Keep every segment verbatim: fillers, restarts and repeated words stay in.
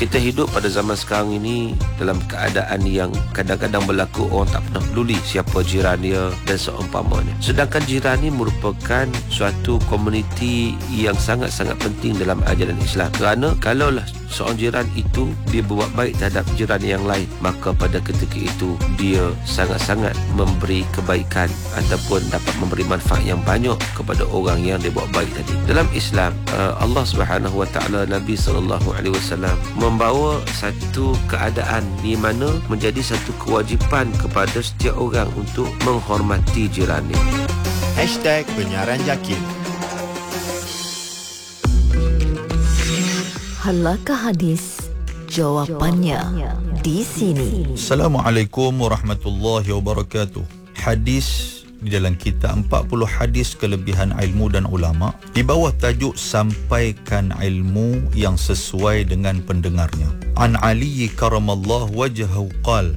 Kita hidup pada zaman sekarang ini dalam keadaan yang kadang-kadang berlaku orang tak pernah peduli siapa jiran dia dan seumpamanya. Sedangkan jiran ini merupakan suatu komuniti yang sangat-sangat penting dalam ajaran Islam. Kerana kalaulah seorang jiran itu dia berbuat baik terhadap jiran yang lain, maka pada ketika itu dia sangat-sangat memberi kebaikan ataupun dapat memberi manfaat yang banyak kepada orang yang dia buat baik tadi. Dalam Islam, Allah Subhanahu Wa Taala, Nabi sallallahu alaihi wasallam membawa satu keadaan di mana menjadi satu kewajipan kepada setiap orang untuk menghormati jirannya. Hashtag Penyiaran Yakin. Halakah hadis? Jawapannya di sini. Assalamualaikum warahmatullahi wabarakatuh. Hadis di dalam kitab empat puluh hadis kelebihan ilmu dan ulama, di bawah tajuk sampaikan ilmu yang sesuai dengan pendengarnya. An Ali karamallahu wajhahu qala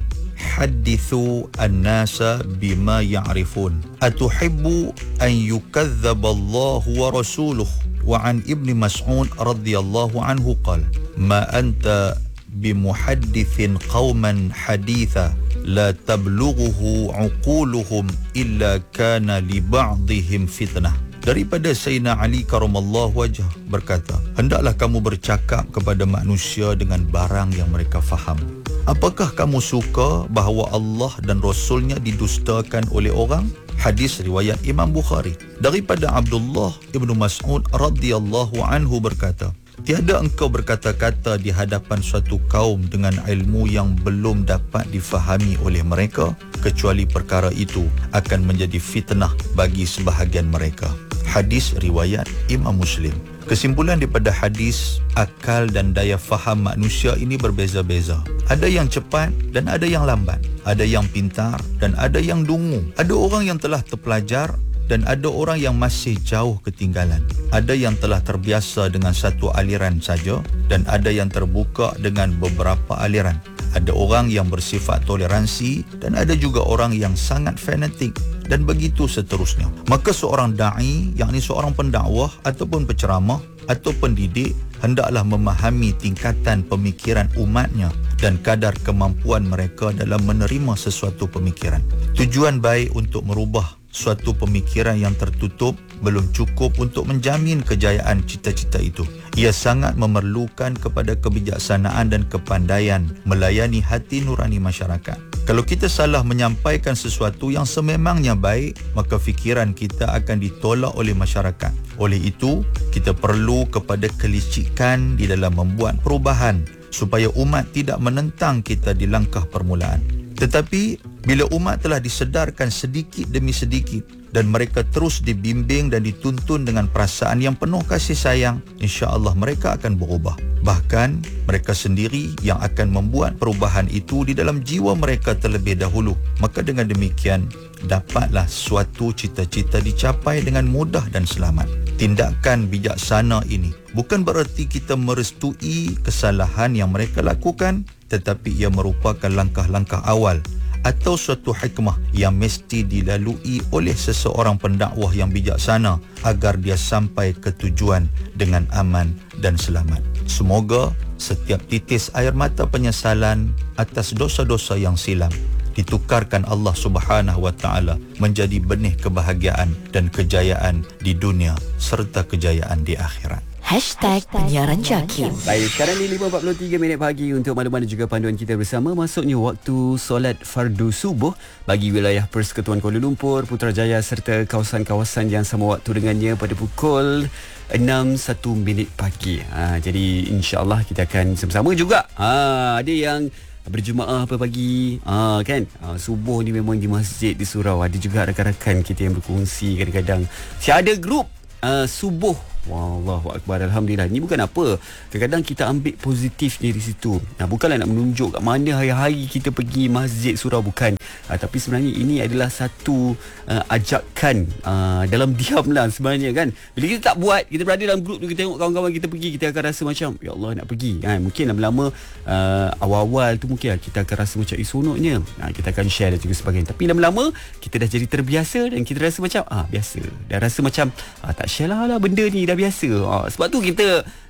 hadithu an-nasa bima ya'rifun atuhibbu an yukadzdzaba Allah wa rasuluhu. Wa an Ibni Mas'ud radhiyallahu anhu qala ma anta bimuhaddithin qauman haditha la tablughuhu uquluhum illa kana li ba'dihim fitnah. Daripada Sayyidina Ali karamallahu wajh berkata, hendaklah kamu bercakap kepada manusia dengan barang yang mereka faham. Apakah kamu suka bahawa Allah dan Rasulnya didustakan oleh orang? Hadis riwayat Imam Bukhari. Daripada Abdullah Ibnu Mas'ud radhiyallahu anhu berkata, tiada engkau berkata-kata di hadapan suatu kaum dengan ilmu yang belum dapat difahami oleh mereka, kecuali perkara itu akan menjadi fitnah bagi sebahagian mereka. Hadis riwayat Imam Muslim. Kesimpulan daripada hadis, akal dan daya faham manusia ini berbeza-beza. Ada yang cepat dan ada yang lambat. Ada yang pintar dan ada yang dungu. Ada orang yang telah terpelajar dan ada orang yang masih jauh ketinggalan. Ada yang telah terbiasa dengan satu aliran saja dan ada yang terbuka dengan beberapa aliran. Ada orang yang bersifat toleransi dan ada juga orang yang sangat fanatik, dan begitu seterusnya. Maka seorang da'i, yakni seorang pendakwah ataupun penceramah atau pendidik, hendaklah memahami tingkatan pemikiran umatnya dan kadar kemampuan mereka dalam menerima sesuatu pemikiran. Tujuan baik untuk merubah suatu pemikiran yang tertutup belum cukup untuk menjamin kejayaan cita-cita itu. Ia sangat memerlukan kepada kebijaksanaan dan kepandaian melayani hati nurani masyarakat. Kalau kita salah menyampaikan sesuatu yang sememangnya baik, maka fikiran kita akan ditolak oleh masyarakat. Oleh itu, kita perlu kepada kelicikan di dalam membuat perubahan supaya umat tidak menentang kita di langkah permulaan. Tetapi bila umat telah disedarkan sedikit demi sedikit dan mereka terus dibimbing dan dituntun dengan perasaan yang penuh kasih sayang, insya-Allah mereka akan berubah. Bahkan mereka sendiri yang akan membuat perubahan itu di dalam jiwa mereka terlebih dahulu. Maka dengan demikian dapatlah suatu cita-cita dicapai dengan mudah dan selamat. Tindakan bijaksana ini bukan bererti kita merestui kesalahan yang mereka lakukan, tetapi ia merupakan langkah-langkah awal atau suatu hikmah yang mesti dilalui oleh seseorang pendakwah yang bijaksana agar dia sampai ke tujuan dengan aman dan selamat. Semoga setiap titis air mata penyesalan atas dosa-dosa yang silam ditukarkan Allah Subhanahu Wa Taala menjadi benih kebahagiaan dan kejayaan di dunia serta kejayaan di akhirat. Hashtag Penyiaran Yakin. Baik, sekarang ni lima empat puluh tiga minit pagi untuk maklumat dan juga panduan kita bersama. Masuknya waktu solat fardu subuh bagi wilayah Persekutuan Kuala Lumpur, Putrajaya serta kawasan-kawasan yang sama waktu dengannya pada pukul enam satu minit pagi. Ha, jadi insya-Allah kita akan sama-sama juga. Ha, ada yang berjemaah apa pagi, ha, kan? Ha, subuh ni memang di masjid di surau. Ada juga rakan-rakan kita yang berkongsi kadang-kadang. Si ada grup uh, subuh. Wallahu akbar, alhamdulillah. Ini bukan apa, kadang-kadang kita ambil positifnya di situ. Nah, bukanlah nak menunjuk kat mana hari-hari kita pergi masjid surau, bukan. Uh, tapi sebenarnya ini adalah satu uh, ajakan uh, dalam diam lah sebenarnya, kan. Bila kita tak buat, kita berada dalam grup tu, kita tengok kawan-kawan kita pergi, kita akan rasa macam ya Allah nak pergi. Ha, mungkin lama-lama uh, awal-awal tu mungkin kita akan rasa macam eh seronoknya. Ha, kita akan share dan juga sebagainya. Tapi lama-lama kita dah jadi terbiasa dan kita rasa macam ah biasa. Dah rasa macam ah tak share lah, lah benda ni dah biasa. Ha, sebab tu kita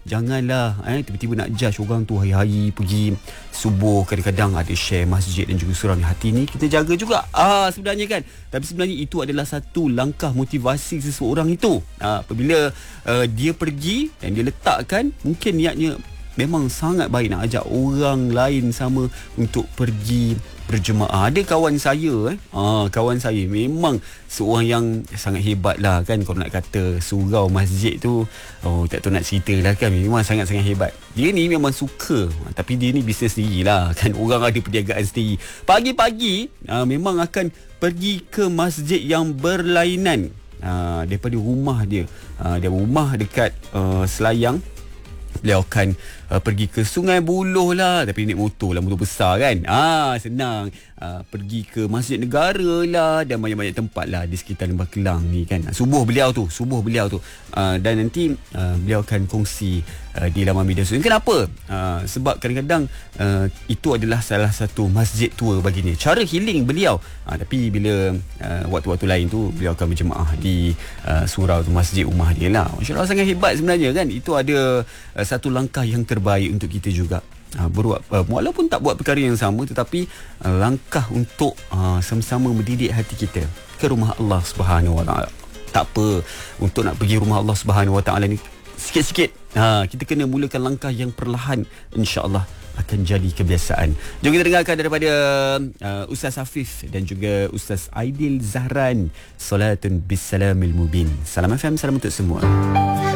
Janganlah eh, tiba-tiba nak judge orang tu hari-hari pergi subuh, kadang-kadang ada share masjid dan juga surau hati ni kita jaga juga ah sebenarnya kan. Tapi sebenarnya itu adalah satu langkah motivasi seseorang itu. Ah, apabila uh, dia pergi dan dia letakkan, mungkin niatnya memang sangat baik nak ajak orang lain sama untuk pergi berjemaah. Ada kawan saya eh, ah, kawan saya memang seorang yang sangat hebat lah kan. Kalau nak kata surau masjid tu, oh tak tahu nak cerita lah kan. Memang sangat-sangat hebat. Dia ni memang suka, tapi dia ni bisnes sendiri lah kan. Orang ada perniagaan sendiri. Pagi-pagi ah, memang akan pergi ke masjid yang berlainan ah, daripada rumah dia. ah, Dia rumah dekat uh, Selayang. Beliau akan uh, pergi ke Sungai Buloh lah, tapi naik motor lah, motor besar kan. Ah senang. Uh, pergi ke Masjid Negara lah, dan banyak-banyak tempat lah di sekitar Lembah Kelang ni kan. Subuh beliau tu, subuh beliau tu. Uh, dan nanti uh, beliau akan kongsi uh, di laman media sosial. Kenapa? Uh, sebab kadang-kadang uh, itu adalah salah satu masjid tua baginya. Cara healing beliau. Uh, tapi bila uh, waktu-waktu lain tu beliau akan berjemaah di uh, surau tu, masjid rumah dia lah. Masya Allah, sangat hebat sebenarnya kan. Itu ada uh, satu langkah yang terbaik untuk kita juga. Uh, berbuat, uh, walaupun tak buat perkara yang sama, tetapi uh, langkah untuk uh, sama-sama mendidik hati kita ke rumah Allah Subhanahu Wa Taala. Tak apa, untuk nak pergi rumah Allah Subhanahu Wa Taala ni sikit-sikit, uh, kita kena mulakan langkah yang perlahan, insya-Allah akan jadi kebiasaan. Jom kita dengarkan daripada uh, Ustaz Hafif dan juga Ustaz Aidil Zahran, Salatun Bissalamil Mubin. Salam F M, salam untuk semua.